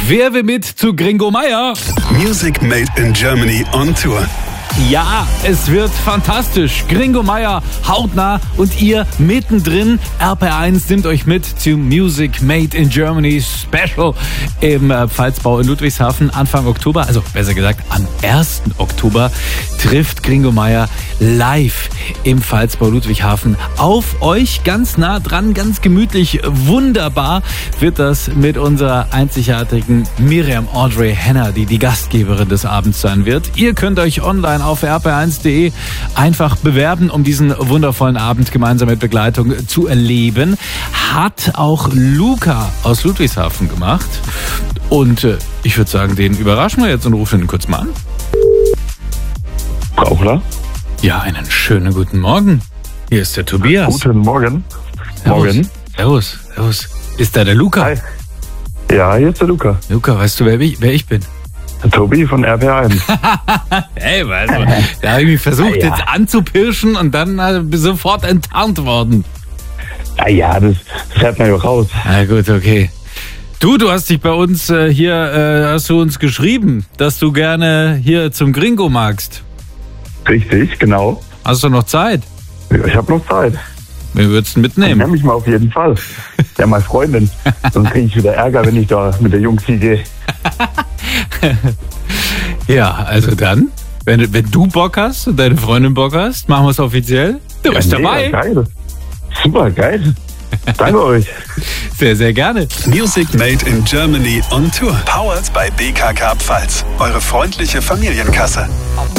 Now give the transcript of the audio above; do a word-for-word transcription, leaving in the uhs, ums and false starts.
Wer will mit zu Gringo Meier? Music Made in Germany on Tour. Ja, es wird fantastisch. Gringo Meier hautnah und ihr mittendrin. R P R eins nimmt euch mit zu Music Made in Germany Special im äh, Pfalzbau in Ludwigshafen Anfang Oktober. Also besser gesagt am ersten Oktober trifft Gringo Meier live im Pfalzbau Ludwigshafen auf euch. Ganz nah dran, ganz gemütlich, wunderbar wird das mit unserer einzigartigen Miriam Audrey Henner, die die Gastgeberin des Abends sein wird. Ihr könnt euch online auf r p r eins punkt de einfach bewerben, um diesen wundervollen Abend gemeinsam mit Begleitung zu erleben. Hat auch Luca aus Ludwigshafen gemacht. Und äh, ich würde sagen, den überraschen wir jetzt und rufen ihn kurz mal an. Brauchler? Ja, einen schönen guten Morgen. Hier ist der Tobias. Guten Morgen. Servus. Morgen. Servus, servus. Ist da der Luca? Hi. Ja, hier ist der Luca. Luca, weißt du, wer ich, wer ich bin? Der Tobi von R P R eins. Hey, also, da habe ich mich versucht, Ja. jetzt anzupirschen und dann äh, sofort enttarnt worden. Ah ja, das, das hört man ja raus. Na gut, okay. Du, du hast dich bei uns äh, hier, äh, hast du uns geschrieben, dass du gerne hier zum Gringo magst. Richtig, genau. Hast du noch Zeit? Ja, ich habe noch Zeit. Wir würdest du Nimm mitnehmen. mich mal auf jeden Fall. Ja, meine Freundin. Sonst kriege ich wieder Ärger, wenn ich da mit der Jungs hier gehe. Ja, also dann, wenn, wenn du Bock hast und deine Freundin Bock hast, machen wir es offiziell. Du bist Ja, dabei. mega geil. Super, geil. Danke euch. Sehr, sehr gerne. Music Made in Germany on Tour. Powered by B K K Pfalz. Eure freundliche Familienkasse.